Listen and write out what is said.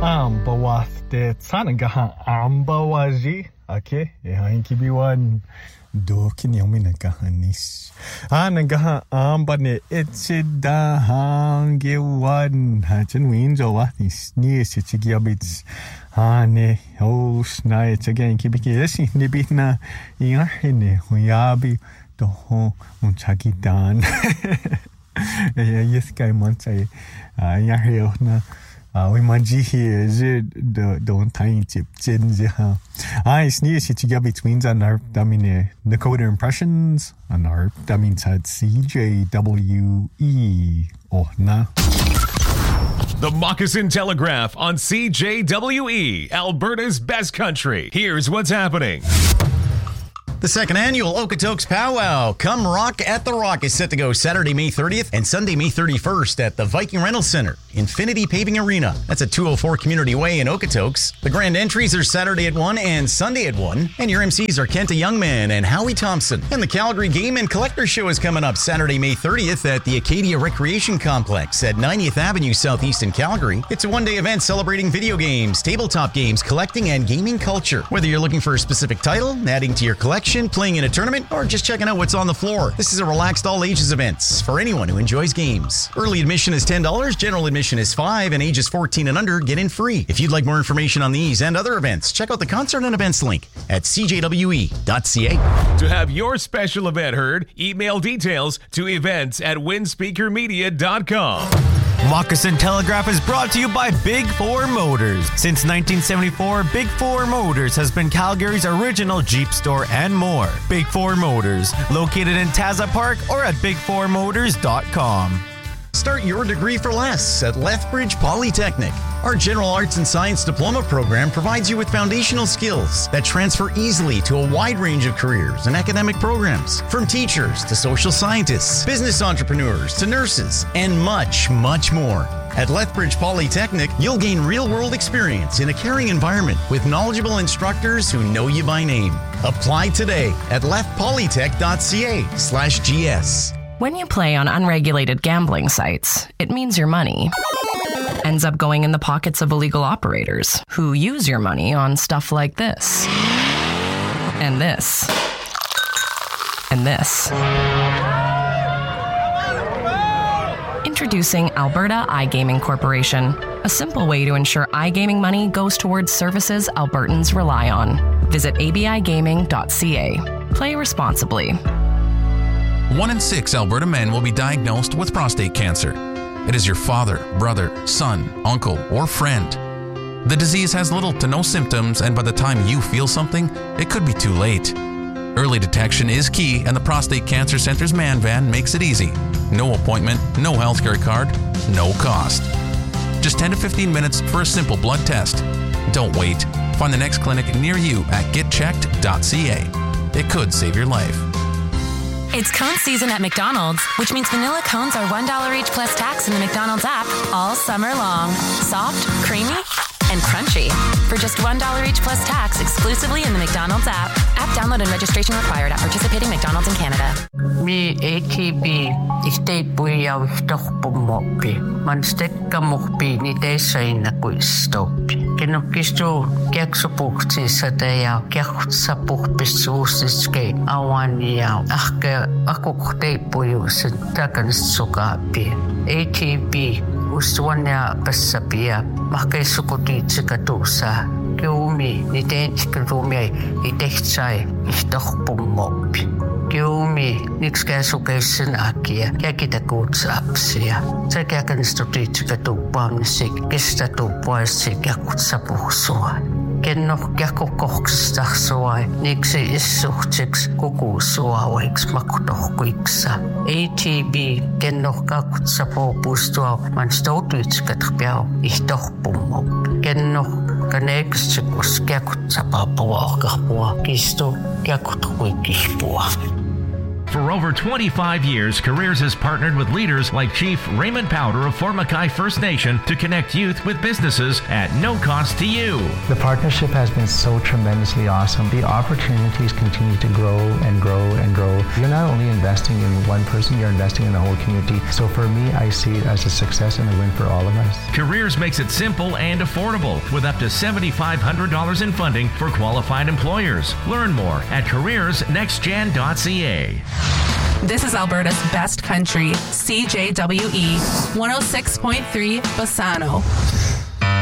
Bawath de Tsanaga Ambawaji. Okay, Hankibiwan Dokin Yominagahanis. Anagaha Ambane Etsida Hangewan Hatchin Window Watis near Sichigiabits. Hane, oh, Snipes again, Kibiki, Nibitna, Yahine, Huyabi, Doho, Unchagidan. Yes, guy Monte, Yahiona. We manji here is it don't tiny tip Jinja. I sneeze it together between an art damine Nakoda impressions an art that means had CJWE or na. The Moccasin Telegraph on CJWE, Alberta's best country. Here's what's happening. The second annual Okotoks Powwow, Come Rock at the Rock, is set to go Saturday, May 30th and Sunday, May 31st at the Viking Rental Center, Infinity Paving Arena. That's at 204 Community Way in Okotoks. The grand entries are Saturday at 1 and Sunday at 1. And your MCs are Kenta Youngman and Howie Thompson. And the Calgary Game and Collector Show is coming up Saturday, May 30th at the Acadia Recreation Complex at 90th Avenue Southeast in Calgary. It's a one-day event celebrating video games, tabletop games, collecting, and gaming culture. Whether you're looking for a specific title, adding to your collection, playing in a tournament, or just checking out what's on the floor. This is a relaxed all-ages event for anyone who enjoys games. Early admission is $10, general admission is $5, and ages 14 and under get in free. If you'd like more information on these and other events, check out the concert and events link at cjwe.ca. To have your special event heard, email details to events@windspeakermedia.com. Moccasin Telegraph is brought to you by Big 4 Motors. Since 1974, Big 4 Motors has been Calgary's original Jeep store and more. Big 4 Motors, located in Taza Park or at big4motors.com. Start your degree for less at Lethbridge Polytechnic. Our General Arts and Science Diploma program provides you with foundational skills that transfer easily to a wide range of careers and academic programs, from teachers to social scientists, business entrepreneurs to nurses, and much, much more. At Lethbridge Polytechnic, you'll gain real-world experience in a caring environment with knowledgeable instructors who know you by name. Apply today at lethpolytech.ca/GS. When you play on unregulated gambling sites, it means your money ends up going in the pockets of illegal operators who use your money on stuff like this, and this, and this. Introducing Alberta iGaming Corporation, a simple way to ensure iGaming money goes towards services Albertans rely on. Visit abigaming.ca. Play responsibly. 1 in 6 Alberta men will be diagnosed with prostate cancer. It is your father, brother, son, uncle, or friend. The disease has little to no symptoms, and by the time you feel something, it could be too late. Early detection is key, and the Prostate Cancer Center's Man Van makes it easy. No appointment, no healthcare card, no cost. Just 10 to 15 minutes for a simple blood test. Don't wait. Find the next clinic near you at getchecked.ca. It could save your life. It's cone season at McDonald's, which means vanilla cones are $1 each plus tax in the McDonald's app all summer long. Soft, creamy, and crunchy. For just $1 each plus tax exclusively in the McDonald's app. App download and registration required at participating McDonald's in Canada. Me ATB isteippui ja yhtohpumoppi. Man stekkamoppi ni teissaina kuistoppi. Kenokkistu kieksopuhtisada ja kiekutsapuhpissuusiske awan ja ahke akuhteipujuusen takanissukaapi. ATB usuania passapia mahkeissukutiitsikatuusa. Kiumi ni teetsikatuumia itehtsai ihtohpumoppi. Kiumi nikskäsukeissin akia kiekitakuutsaapsia. Se kiekanistuutiitsikatuuppaamisi kestatuuppaisi kiekutsapuhsua. Kenno kiekkokohksistahsuai niksi issuhtiks kukuusuauiks makutohkuiksa. ATB kenno kaakutsapuupustua man stoutuitsikatpiao ihtohpumoppi. Kenno kaneeksikus kiekutsapapua ohkahpua kistu kiekuthuikihpua. For over 25 years, Careers has partnered with leaders like Chief Raymond Powder of Fort Mackay First Nation to connect youth with businesses at no cost to you. The partnership has been so tremendously awesome. The opportunities continue to grow and grow and grow. You're not only investing in one person, you're investing in the whole community. So for me, I see it as a success and a win for all of us. Careers makes it simple and affordable with up to $7,500 in funding for qualified employers. Learn more at careersnextgen.ca. This is Alberta's best country, CJWE 106.3 Bassano.